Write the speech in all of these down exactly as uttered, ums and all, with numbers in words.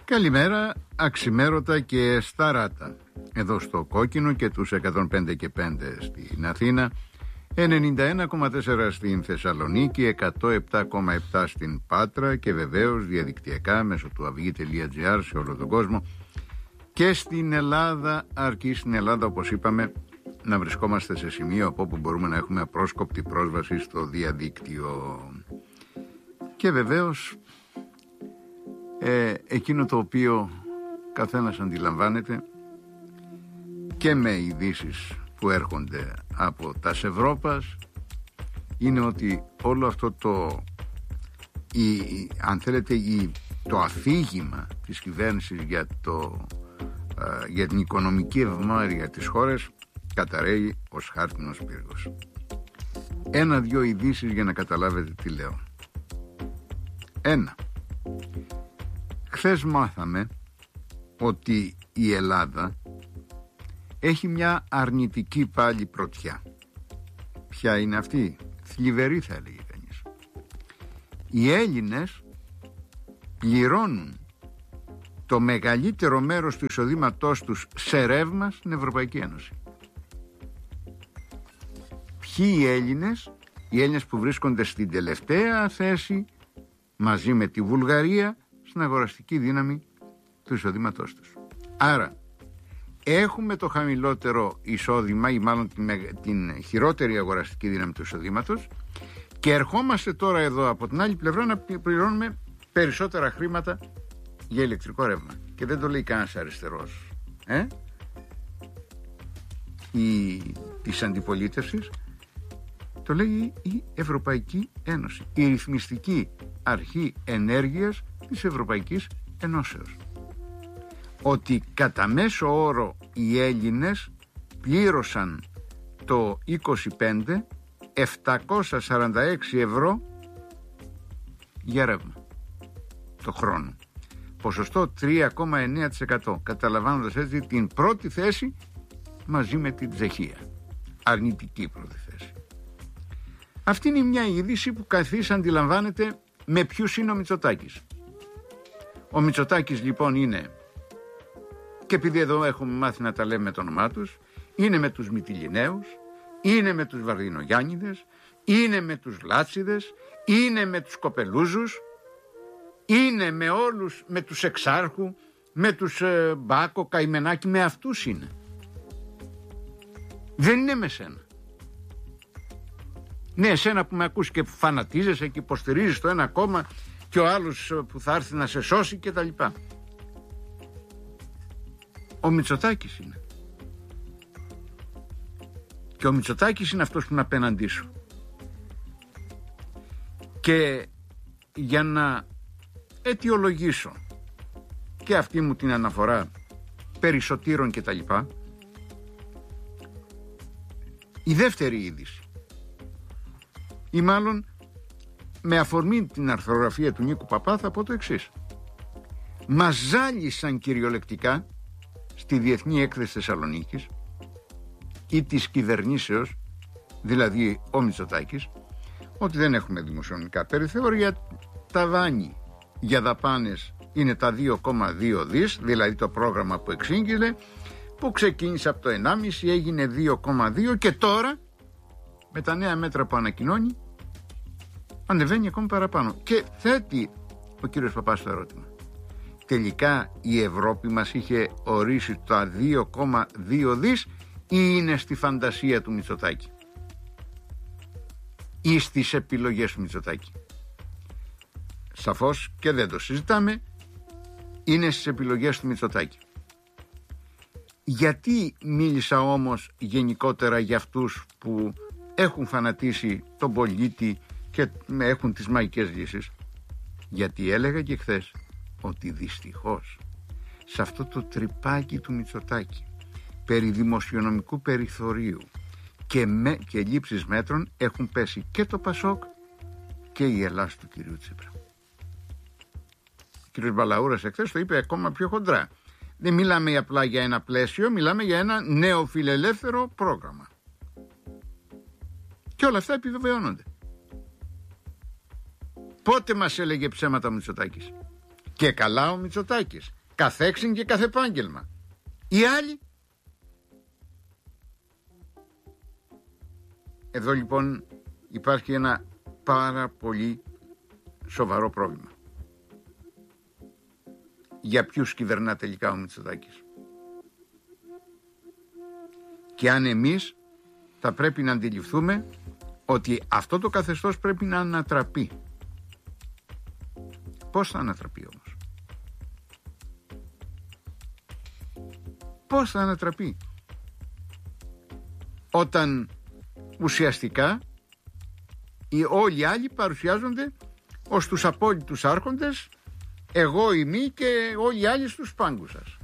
Καλημέρα, αξιμέρωτα και σταράτα. Εδώ στο Κόκκινο και τους εκατόν πέντε και πέντε στην Αθήνα, ενενήντα ένα κόμμα τέσσερα στην Θεσσαλονίκη, εκατόν επτά κόμμα επτά στην Πάτρα και βεβαίως διαδικτυακά μέσω του αυγή τελεία τζι άρ σε όλο τον κόσμο και στην Ελλάδα, αρκεί στην Ελλάδα όπως είπαμε να βρισκόμαστε σε σημείο από όπου μπορούμε να έχουμε απρόσκοπτη πρόσβαση στο διαδίκτυο. Και βεβαίως ε, εκείνο το οποίο καθένας αντιλαμβάνεται και με ειδήσεις που έρχονται από τα Ευρώπας είναι ότι όλο αυτό το η, αν θέλετε η, το αφήγημα της κυβέρνησης για, το, α, για την οικονομική ευμάρεια της χώρας καταραίει ως χάρτινος πύργος. Ένα-δυο ειδήσεις για να καταλάβετε τι λέω. Ένα. Χθες μάθαμε ότι η Ελλάδα έχει μια αρνητική πάλι πρωτιά. Ποια είναι αυτή? Θλιβερή θα έλεγε κανείς. Οι Έλληνες πληρώνουν το μεγαλύτερο μέρος του εισοδήματός τους σε ρεύμα στην Ευρωπαϊκή Ένωση. Ποιοι οι Έλληνες? Οι Έλληνες που βρίσκονται στην τελευταία θέση μαζί με τη Βουλγαρία στην αγοραστική δύναμη του εισοδήματός τους. Άρα έχουμε το χαμηλότερο εισόδημα ή μάλλον την, την χειρότερη αγοραστική δύναμη του εισοδήματος και ερχόμαστε τώρα εδώ από την άλλη πλευρά να πληρώνουμε περισσότερα χρήματα για ηλεκτρικό ρεύμα. Και δεν το λέει κανένας αριστερός ε? η, της αντιπολίτευσης, το λέει η Ευρωπαϊκή Ένωση, η ρυθμιστική αρχή ενέργειας της Ευρωπαϊκής Ενώσεως, ότι κατά μέσο όρο οι Έλληνες πλήρωσαν το είκοσι πέντε επτακόσια σαράντα έξι ευρώ για ρεύμα το χρόνο, ποσοστό τρία κόμμα εννέα τοις εκατό, καταλαμβάνοντας έτσι την πρώτη θέση μαζί με την Τσεχία, αρνητική πρώτη θέση. Αυτή είναι μια είδηση που καθής αντιλαμβάνεται με ποιους είναι ο Μητσοτάκης. Ο Μητσοτάκης λοιπόν είναι, και επειδή εδώ έχουμε μάθει να τα λέμε με το όνομά τους, είναι με τους Μυτιληναίους, είναι με τους Βαρδινογιάννηδες, είναι με τους Λάτσιδες, είναι με τους Κοπελούζους, είναι με όλους, με τους Εξάρχου, με τους ε, Μπάκο, Καημενάκη, με αυτούς είναι. Δεν είναι με σένα. Ναι, εσένα που με ακούς και φανατίζεσαι και υποστηρίζεις το ένα κόμμα και ο άλλος που θα έρθει να σε σώσει και τα λοιπά. Ο Μητσοτάκης είναι. Και ο Μητσοτάκης είναι αυτός που είναι απέναντί σου. Και για να αιτιολογήσω και αυτή μου την αναφορά περί σωτήρων και τα λοιπά, η δεύτερη είδηση, ή μάλλον με αφορμή την αρθρογραφία του Νίκου Παπά, θα πω το εξής. Μας ζάλισαν κυριολεκτικά στη Διεθνή Έκθεση Θεσσαλονίκης ή της κυβερνήσεως, δηλαδή ο Μητσοτάκης, ότι δεν έχουμε δημοσιονομικά περιθώρια, τα δάνει για δαπάνες είναι τα δύο κόμμα δύο δις, δηλαδή το πρόγραμμα που εξήγηλε, που ξεκίνησε από το ενάμιση, έγινε δύο κόμμα δύο και τώρα με τα νέα μέτρα που ανακοινώνει ανεβαίνει ακόμη παραπάνω. Και θέτει ο κύριος Παπάς το ερώτημα. Τελικά η Ευρώπη μας είχε ορίσει τα δύο κόμμα δύο δις ή είναι στη φαντασία του Μητσοτάκη ή στις επιλογές του Μητσοτάκη? Σαφώς και δεν το συζητάμε, είναι στις επιλογές του Μητσοτάκη. Γιατί μίλησα όμως γενικότερα για αυτούς που έχουν φανατίσει τον πολίτη και έχουν τις μαϊκές λύσεις? Γιατί έλεγα και χθες ότι δυστυχώς σε αυτό το τρυπάκι του Μητσοτάκη περί δημοσιονομικού περιθωρίου και, με, και λήψης μέτρων έχουν πέσει και το Πασόκ και η Ελλάς του κυρίου Τσίπρα. Ο κύριος Μπαλαούρας εχθές το είπε ακόμα πιο χοντρά. Δεν μιλάμε απλά για ένα πλαίσιο, μιλάμε για ένα νεοφιλελεύθερο πρόγραμμα. Και όλα αυτά επιβεβαιώνονται. Πότε μας έλεγε ψέματα ο Μητσοτάκης? Και καλά ο Μητσοτάκης, καθέξιν και κάθε επάγγελμα. Οι άλλοι. Εδώ λοιπόν υπάρχει ένα πάρα πολύ σοβαρό πρόβλημα. Για ποιους κυβερνά τελικά ο Μητσοτάκης? Και αν εμείς θα πρέπει να αντιληφθούμε ότι αυτό το καθεστώς πρέπει να ανατραπεί. Πώς θα ανατραπεί όμως? Πώς θα ανατραπεί? Όταν ουσιαστικά οι όλοι οι άλλοι παρουσιάζονται ως τους απόλυτους άρχοντες, εγώ ημί και όλοι οι άλλοι στους πάγκους σας.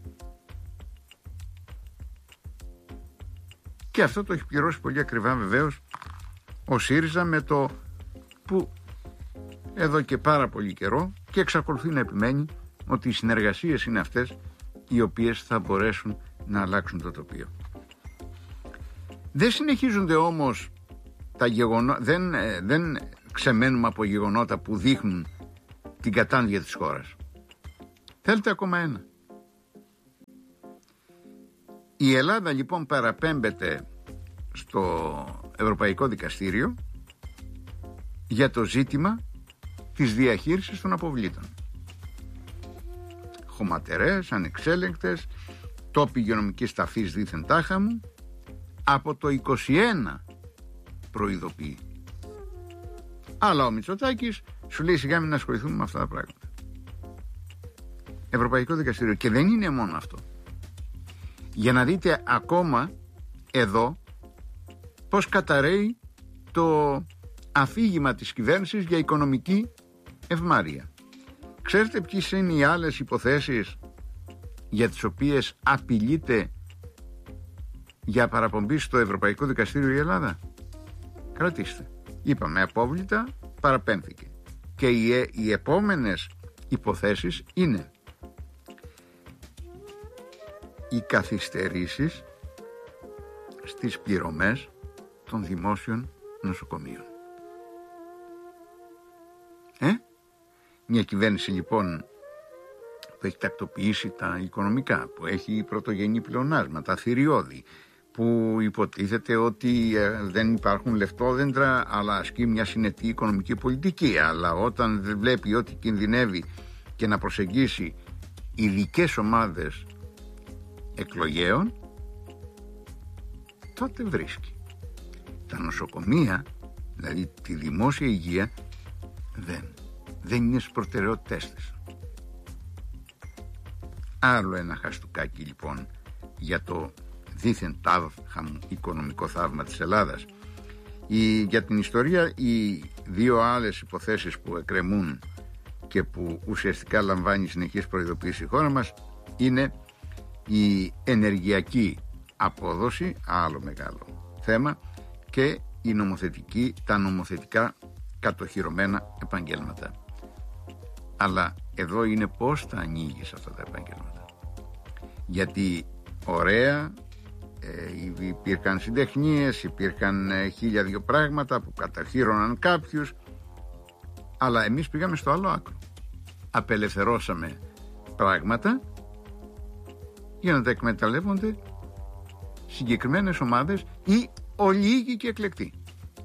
Και αυτό το έχει πληρώσει πολύ ακριβά βεβαίως ο ΣΥΡΙΖΑ, με το που εδώ και πάρα πολύ καιρό και εξακολουθεί να επιμένει ότι οι συνεργασίες είναι αυτές οι οποίες θα μπορέσουν να αλλάξουν το τοπίο. Δεν συνεχίζονται όμως τα γεγονότα, δεν, δεν ξεμένουμε από γεγονότα που δείχνουν την κατάντια της χώρας. Θέλετε ακόμα ένα? Η Ελλάδα λοιπόν παραπέμπεται στο Ευρωπαϊκό Δικαστήριο για το ζήτημα της διαχείρισης των αποβλήτων. Χωματερές, ανεξέλεγκτες, τόποι υγειονομικής ταφής δήθεν τάχα μου. Από το είκοσι ένα προειδοποιεί. Αλλά ο Μητσοτάκης σου λέει σιγά μην ασχοληθούμε με αυτά τα πράγματα. Ευρωπαϊκό Δικαστήριο. Και δεν είναι μόνο αυτό. Για να δείτε ακόμα εδώ πώς καταραίει το αφήγημα της κυβέρνησης για οικονομική ευμάρεια. Ξέρετε ποιες είναι οι άλλες υποθέσεις για τις οποίες απειλείται για παραπομπή στο Ευρωπαϊκό Δικαστήριο η Ελλάδα? Κρατήστε. Είπαμε απόβλητα, παραπέμφθηκε. Και οι, οι επόμενες υποθέσεις είναι οι καθυστερήσεις στις πληρωμές των δημόσιων νοσοκομείων. Ε? Μια κυβέρνηση λοιπόν που έχει τακτοποιήσει τα οικονομικά, που έχει πρωτογενή πλεονάσματα, θηριώδη, που υποτίθεται ότι ε, δεν υπάρχουν λεφτόδεντρα, αλλά ασκεί μια συνετή οικονομική πολιτική, αλλά όταν δεν βλέπει ότι κινδυνεύει και να προσεγγίσει ειδικές ομάδες εκλογέων, τότε βρίσκει. Τα νοσοκομεία, δηλαδή τη δημόσια υγεία, δεν, δεν είναι στις προτεραιότητές της. Άλλο ένα χαστούκάκι λοιπόν για το δίθεν τάβχαμ οικονομικό θαύμα της Ελλάδας. Η, για την ιστορία, οι δύο άλλες υποθέσεις που εκκρεμούν και που ουσιαστικά λαμβάνει συνεχής προειδοποίηση η χώρα μας είναι η ενεργειακή απόδοση, άλλο μεγάλο θέμα, και η νομοθετική, τα νομοθετικά κατοχυρωμένα επαγγέλματα. Αλλά εδώ είναι πώς θα ανοίγεις αυτά τα επαγγέλματα. Γιατί ωραία, ε, υπήρχαν συντεχνίες, υπήρχαν ε, χίλια δύο πράγματα που καταχύρωναν κάποιους, αλλά εμείς πήγαμε στο άλλο άκρο. Απελευθερώσαμε πράγματα για να τα εκμεταλλεύονται συγκεκριμένες ομάδες ή ολίγοι και εκλεκτοί.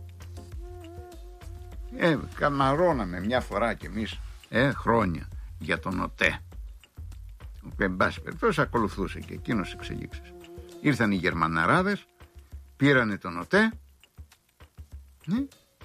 Ε, καμαρώναμε μια φορά κι εμείς ε, χρόνια για τον ΟΤΕ. Εν πάση περιπτώσει ακολουθούσε και εκείνος εξελίξεις. Ήρθαν οι Γερμαναράδες, πήρανε τον ΟΤΕ, ναι,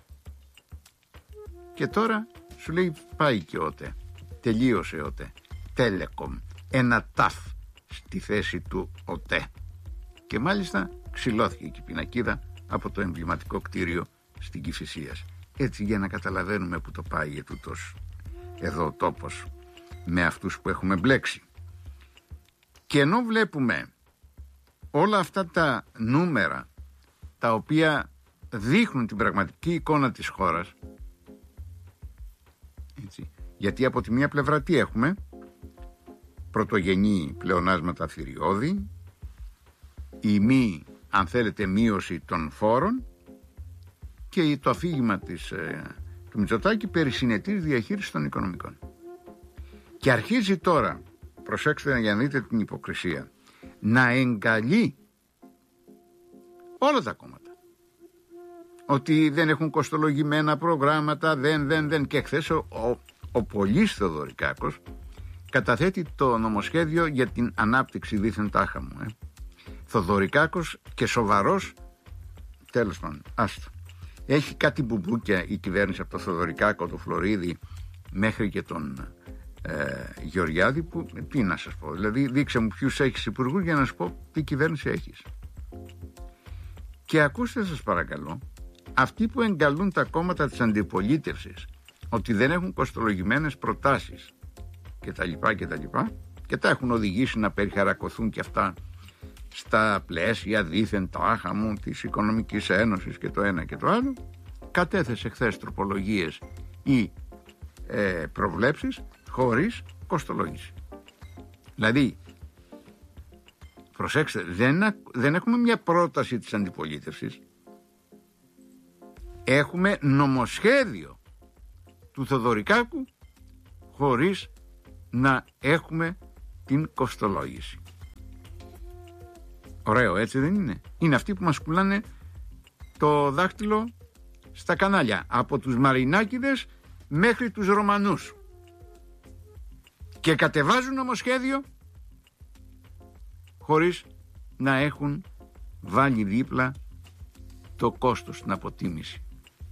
και τώρα σου λέει πάει και ο ΟΤΕ. Τελείωσε ο ΟΤΕ. Τέλεκομ. Ένα ταφ στη θέση του ΟΤΕ. Και μάλιστα ξυλώθηκε και η πινακίδα από το εμβληματικό κτίριο στην Κηφισίας. Έτσι, για να καταλαβαίνουμε που το πάει ετούτος εδώ ο τόπος με αυτούς που έχουμε μπλέξει. Και ενώ βλέπουμε όλα αυτά τα νούμερα τα οποία δείχνουν την πραγματική εικόνα της χώρας, έτσι, γιατί από τη μία πλευρά τι έχουμε? Πρωτογενή πλεονάσματα θηριώδη, η μη, αν θέλετε, μείωση των φόρων και το αφήγημα της, ε, του Μητσοτάκη περί συνετής διαχείρισης των οικονομικών. Και αρχίζει τώρα, προσέξτε για να δείτε την υποκρισία, να εγκαλεί όλα τα κόμματα. Ότι δεν έχουν κοστολογημένα προγράμματα, δεν, δεν, δεν. Και χθες ο, ο, ο Πολύς Θεοδωρικάκος καταθέτει το νομοσχέδιο για την ανάπτυξη δίθεν τάχα μου. Ε. Θεοδωρικάκος και σοβαρός, τέλος πάντων, άστο. Έχει κάτι μπουμπούκια η κυβέρνηση από το Θεοδωρικάκο, το Φλωρίδη, μέχρι και τον ε, Γεωργιάδη, που τι να σας πω. Δηλαδή δείξε μου ποιους έχεις υπουργούς για να σου πω τι κυβέρνηση έχεις. Και ακούστε σας παρακαλώ, αυτοί που εγκαλούν τα κόμματα της αντιπολίτευσης ότι δεν έχουν κοστολογημένες προτάσεις και τα λοιπά και τα λοιπά και τα έχουν οδηγήσει να περιχαρακωθούν και αυτά στα πλαίσια δίθεν τάχα μου της Οικονομικής Ένωσης και το ένα και το άλλο, κατέθεσε χθες τροπολογίες ή ε, προβλέψεις χωρίς κοστολόγηση. Δηλαδή, προσέξτε, δεν, δεν έχουμε μια πρόταση της αντιπολίτευσης, έχουμε νομοσχέδιο του Θεοδωρικάκου χωρίς να έχουμε την κοστολόγηση. Ωραίο, έτσι δεν είναι? Είναι αυτοί που μας πουλάνε το δάχτυλο στα κανάλια, από τους Μαρινάκηδες μέχρι τους Ρωμανούς, και κατεβάζουν νομοσχέδιο χωρίς να έχουν βάλει δίπλα το κόστος, την αποτίμηση.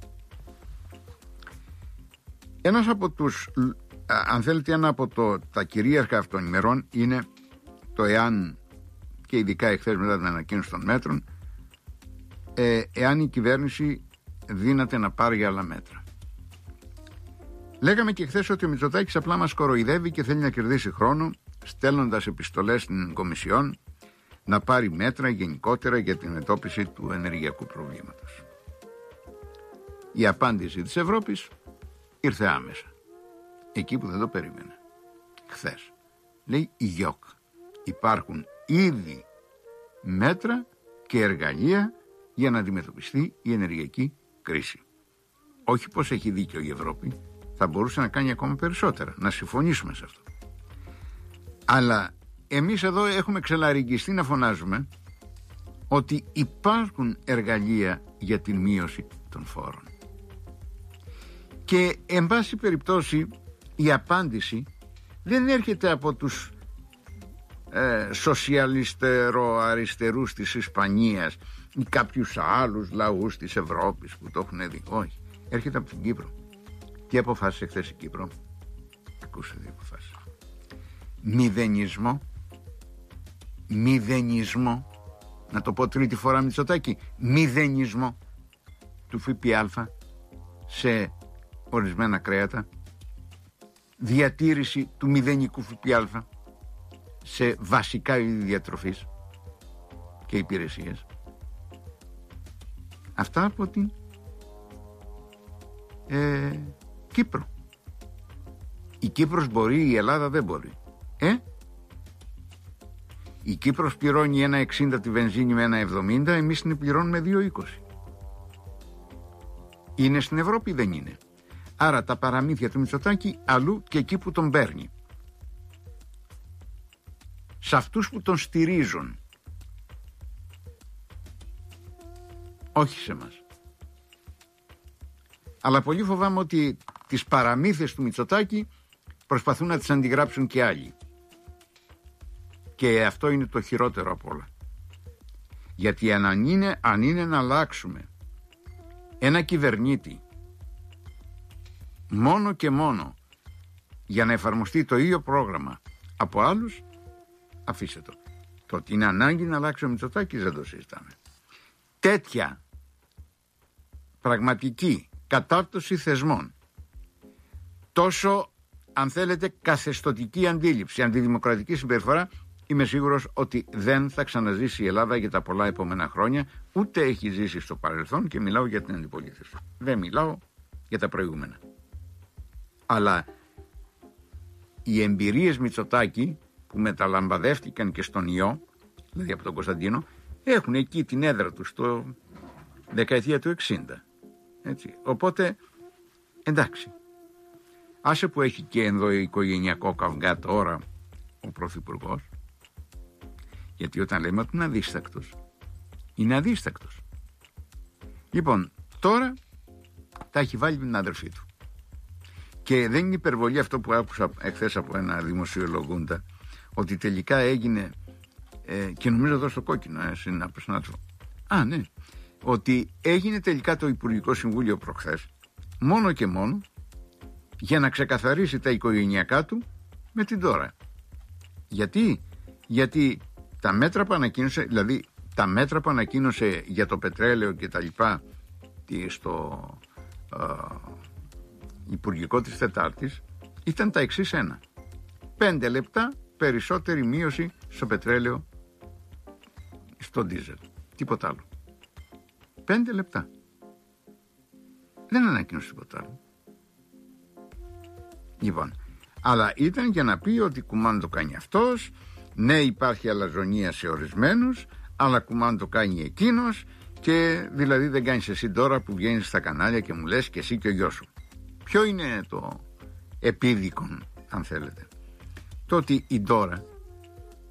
Ένας από τους, αν θέλετε, ένα από το, τα κυρίαρχα αυτών ημερών είναι το εάν, και ειδικά εχθές μετά την ανακοίνωση των μέτρων, ε, εάν η κυβέρνηση δύναται να πάρει άλλα μέτρα. Λέγαμε και χθες ότι ο Μητσοτάκης απλά μας κοροϊδεύει και θέλει να κερδίσει χρόνο, στέλνοντας επιστολές στην Κομισιόν να πάρει μέτρα γενικότερα για την αντιμετώπιση του ενεργειακού προβλήματος. Η απάντηση της Ευρώπης ήρθε άμεσα, εκεί που δεν το περίμενε. Χθες λέει η ΓΙΟΚ, υπάρχουν ήδη μέτρα και εργαλεία για να αντιμετωπιστεί η ενεργειακή κρίση. Όχι πως έχει δίκιο η Ευρώπη, θα μπορούσε να κάνει ακόμα περισσότερα, να συμφωνήσουμε σε αυτό. Αλλά εμείς εδώ έχουμε ξελαριγγιστεί να φωνάζουμε ότι υπάρχουν εργαλεία για την μείωση των φόρων. Και εν πάση περιπτώσει η απάντηση δεν έρχεται από τους ε, σοσιαλιστερο-αριστερούς της Ισπανίας ή κάποιους άλλους λαούς της Ευρώπης που το έχουν δει. Όχι, έρχεται από την Κύπρο. Τι αποφάσισε χθες η Κύπρο? Ακούστε τι αποφάσισε. Μηδενισμό, μηδενισμό, να το πω τρίτη φορά Μητσοτάκη, μηδενισμό του ΦΠΑ σε ορισμένα κρέατα, διατήρηση του μηδενικού ΦΠΑ σε βασικά είδη διατροφής και υπηρεσίες. Αυτά από την ε, Κύπρο. Η Κύπρος μπορεί, η Ελλάδα δεν μπορεί. Ε? Η Κύπρος πληρώνει ένα εξήντα τη βενζίνη με ένα εβδομήντα, εμείς την πληρώνουμε δύο είκοσι. Είναι στην Ευρώπη? Δεν είναι. Άρα τα παραμύθια του Μητσοτάκη αλλού και εκεί που τον παίρνει. Σε αυτούς που τον στηρίζουν. Όχι σε μας. Αλλά πολύ φοβάμαι ότι τις παραμύθες του Μητσοτάκη προσπαθούν να τις αντιγράψουν και άλλοι. Και αυτό είναι το χειρότερο από όλα. Γιατί αν είναι, αν είναι να αλλάξουμε ένα κυβερνήτη μόνο και μόνο για να εφαρμοστεί το ίδιο πρόγραμμα από άλλους, αφήστε το. Το ότι είναι ανάγκη να αλλάξει ο Μητσοτάκης δεν το συζητάμε. Τέτοια πραγματική κατάρτωση θεσμών, τόσο αν θέλετε καθεστωτική αντίληψη, αντιδημοκρατική συμπεριφορά, είμαι σίγουρος ότι δεν θα ξαναζήσει η Ελλάδα για τα πολλά επόμενα χρόνια, ούτε έχει ζήσει στο παρελθόν, και μιλάω για την αντιπολίτευση. Δεν μιλάω για τα προηγούμενα. Αλλά οι εμπειρίες Μητσοτάκη που μεταλαμπαδεύτηκαν και στον ιό, δηλαδή από τον Κωνσταντίνο, έχουν εκεί την έδρα τους στο δεκαετία του εξήντα. Έτσι. Οπότε, εντάξει. Άσε που έχει και ενδοοικογενειακό καυγά τώρα ο Πρωθυπουργός, γιατί όταν λέμε ότι είναι αδίστακτος, είναι αδίστακτος. Λοιπόν, τώρα τα έχει βάλει με την αδερφή του. Και δεν είναι υπερβολή αυτό που άκουσα εχθές από ένα δημοσιολογούντα, ότι τελικά έγινε, ε, και νομίζω εδώ στο κόκκινο, ε, συνάδελφο. Α, ναι. Ότι έγινε τελικά το Υπουργικό Συμβούλιο προχθές, μόνο και μόνο για να ξεκαθαρίσει τα οικογενειακά του με την Δώρα. Γιατί? Γιατί τα μέτρα που ανακοίνωσε, δηλαδή τα μέτρα που ανακοίνωσε για το πετρέλαιο και τα λοιπά στο ε, Υπουργικό της Τετάρτης ήταν τα εξής ένα. Πέντε λεπτά περισσότερη μείωση στο πετρέλαιο, στο ντίζελ. Τίποτα άλλο. Πέντε λεπτά. Δεν ανακοίνωσε τίποτα άλλο. Λοιπόν, αλλά ήταν για να πει ότι κουμάν το κάνει αυτός, ναι υπάρχει αλαζονία σε ορισμένους, αλλά κουμάν το κάνει εκείνος, και δηλαδή δεν κάνεις εσύ τώρα που βγαίνεις στα κανάλια και μου λες και εσύ και ο γιος σου. Ποιο είναι το επίδικον, αν θέλετε? Το ότι η Ντόρα